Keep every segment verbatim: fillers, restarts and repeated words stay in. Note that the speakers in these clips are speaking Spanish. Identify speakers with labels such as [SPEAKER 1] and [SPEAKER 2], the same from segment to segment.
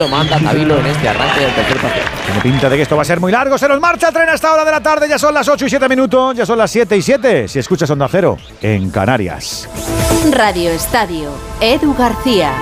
[SPEAKER 1] Manda Tabilo en este arranque del tercer partido.
[SPEAKER 2] Tiene pinta de que esto va a ser muy largo. Se nos marcha el tren a esta hora de la tarde. Ya son las ocho y siete minutos. Ya son las siete y siete. Si escuchas Onda Cero en Canarias.
[SPEAKER 3] Radio Estadio. Edu García.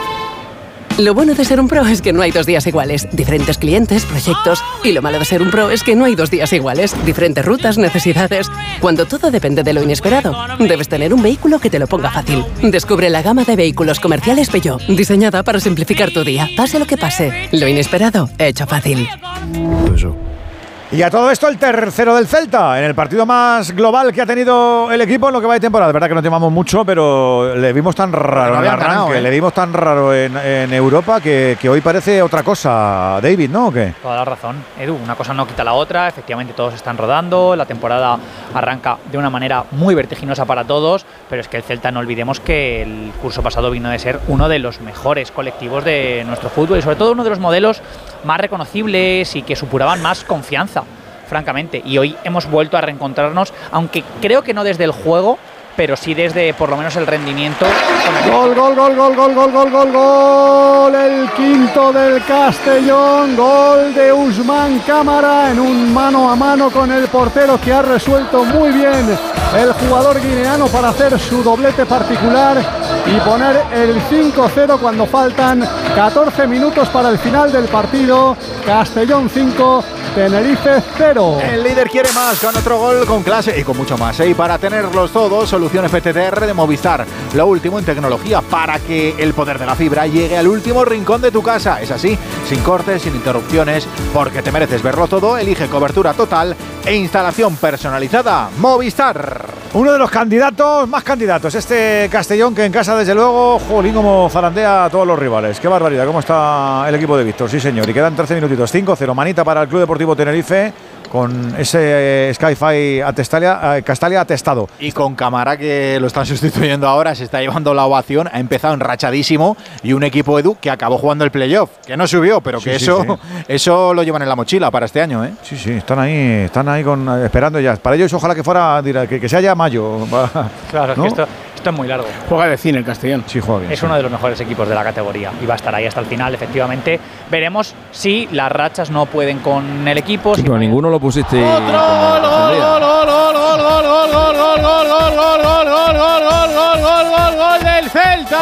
[SPEAKER 4] Lo bueno de ser un pro es que no hay dos días iguales. Diferentes clientes, proyectos. Y lo malo de ser un pro es que no hay dos días iguales. Diferentes rutas, necesidades. Cuando todo depende de lo inesperado, debes tener un vehículo que te lo ponga fácil. Descubre la gama de vehículos comerciales Peugeot, diseñada para simplificar tu día. Pase lo que pase, lo inesperado, hecho fácil.
[SPEAKER 2] Eso. Y a todo esto el tercero del Celta, en el partido más global que ha tenido el equipo en lo que va de temporada. De verdad que no temamos mucho, pero le vimos tan raro en el arranque, ganado, ¿eh? le vimos tan raro en, en Europa que, que hoy parece otra cosa, David, ¿no? ¿O qué?
[SPEAKER 5] Toda la razón, Edu, una cosa no quita la otra, efectivamente todos están rodando, la temporada arranca de una manera muy vertiginosa para todos, pero es que el Celta no olvidemos que el curso pasado vino de ser uno de los mejores colectivos de nuestro fútbol y sobre todo uno de los modelos más reconocibles y que supuraban más confianza, francamente, y hoy hemos vuelto a reencontrarnos, aunque creo que no desde el juego, pero sí desde por lo menos el rendimiento.
[SPEAKER 6] Gol, gol, gol, gol, gol, gol, gol, gol, gol, el quinto del Castellón, gol de Usman Cámara en un mano a mano con el portero que ha resuelto muy bien el jugador guineano para hacer su doblete particular y poner el cinco cero cuando faltan catorce minutos para el final del partido. Castellón cinco, Tenerife cero.
[SPEAKER 7] El líder quiere más, con otro gol con clase y con mucho más, ¿eh? Y para tenerlos todos, solución F T T R de Movistar, lo último en tecnología para que el poder de la fibra llegue al último rincón de tu casa. Es así, sin cortes, sin interrupciones, porque te mereces verlo todo. Elige cobertura total e instalación personalizada. Movistar.
[SPEAKER 2] Uno de los candidatos, más candidatos, este Castellón, que en casa desde luego, jolín, como zarandea a todos los rivales. Qué barbaridad, cómo está el equipo de Víctor, sí señor. Y quedan trece minutitos, cinco cero, manita para el Club Deportivo Tenerife, con ese eh, Skyfi Atestalia, eh, Castalia atestado.
[SPEAKER 7] Y con Cámara, que lo están sustituyendo ahora, se está llevando la ovación, ha empezado enrachadísimo, y un equipo, Edu, que acabó jugando el playoff, que no subió, pero que sí, eso, sí, sí. eso lo llevan en la mochila para este año, ¿eh? Sí, sí, están ahí, están ahí con, esperando ya. Para ellos ojalá que fuera, dirá, que, que sea ya mayo.
[SPEAKER 5] Claro,
[SPEAKER 2] ¿no?
[SPEAKER 5] es que esto, esto es muy largo.
[SPEAKER 6] Juega de cine el Castellón.
[SPEAKER 2] Sí, juega bien.
[SPEAKER 5] Es
[SPEAKER 2] sí.
[SPEAKER 5] uno de los mejores equipos de la categoría y va a estar ahí hasta el final, efectivamente. Veremos si las rachas no pueden con el equipo.
[SPEAKER 8] Sí,
[SPEAKER 5] si
[SPEAKER 8] pero ninguno lo pusiste.
[SPEAKER 6] Otro gol, gol, gol, gol, gol, gol, gol, gol, gol, gol, gol, gol, gol, gol, gol, gol, gol, gol, gol, gol del Celta.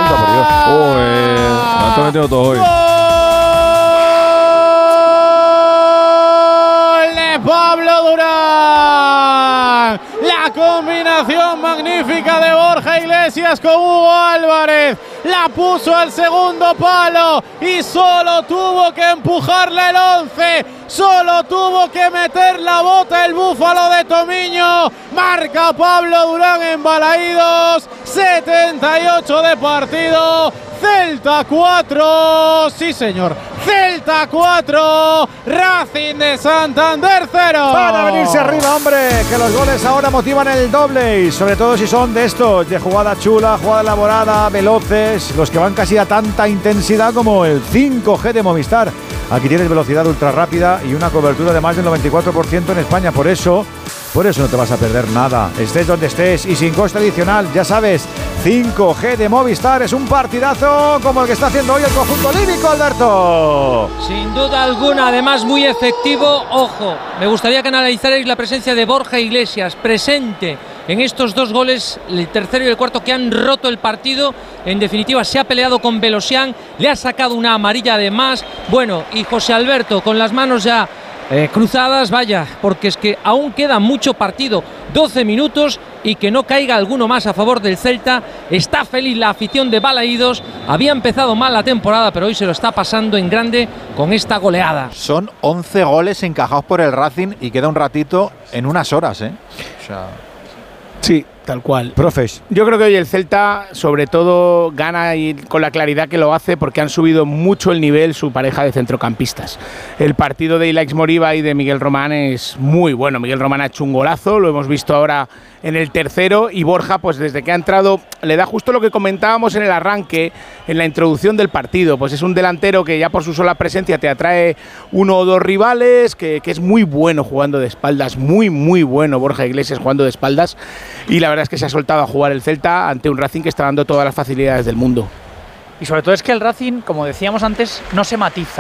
[SPEAKER 8] Uy, está metiendo todo hoy.
[SPEAKER 6] Gol de Pablo Durán. La combinación magnífica de Borja Iglesias con Hugo Álvarez. La puso al segundo palo y solo tuvo que empujarla el once. Solo tuvo que meter la bota el búfalo de Tomiño. Marca Pablo Durán en Balaídos. setenta y ocho de partido. Celta cuatro. Sí, señor. Celta cuatro. Racing de Santander cero.
[SPEAKER 2] Para venirse arriba, hombre, que los goles ahora motivan el doble. Y sobre todo si son de estos, de jugada chula, jugada elaborada, veloces, los que van casi a tanta intensidad como el cinco G de Movistar. Aquí tienes velocidad ultra rápida y una cobertura de más del noventa y cuatro por ciento en España. Por eso, por eso no te vas a perder nada. Estés donde estés y sin coste adicional. Ya sabes, cinco G de Movistar es un partidazo como el que está haciendo hoy el conjunto líbico, Alberto.
[SPEAKER 9] Sin duda alguna, además muy efectivo. Ojo, me gustaría que analizarais la presencia de Borja Iglesias, presente en estos dos goles, el tercero y el cuarto, que han roto el partido. En definitiva, se ha peleado con Belosian, le ha sacado una amarilla además. Bueno, y José Alberto con las manos ya eh, cruzadas, vaya, porque es que aún queda mucho partido, doce minutos, y que no caiga alguno más a favor del Celta. Está feliz la afición de Balaídos. Había empezado mal la temporada, pero hoy se lo está pasando en grande con esta goleada.
[SPEAKER 7] Son once goles encajados por el Racing y queda un ratito en unas horas, ¿eh? O sea...
[SPEAKER 6] Sí, tal cual.
[SPEAKER 2] Profes.
[SPEAKER 6] Yo creo que hoy el Celta, sobre todo, gana y con la claridad que lo hace, porque han subido mucho el nivel su pareja de centrocampistas. El partido de Ilaix Moriba y de Miguel Román es muy bueno. Miguel Román ha hecho un golazo, lo hemos visto ahora en el tercero, y Borja, pues desde que ha entrado, le da justo lo que comentábamos en el arranque, en la introducción del partido. Pues es un delantero que ya por su sola presencia te atrae uno o dos rivales, que, que es muy bueno jugando de espaldas, muy, muy bueno Borja Iglesias jugando de espaldas. Y la verdad es que se ha soltado a jugar el Celta ante un Racing que está dando todas las facilidades del mundo.
[SPEAKER 5] Y sobre todo es que el Racing, como decíamos antes, no se matiza.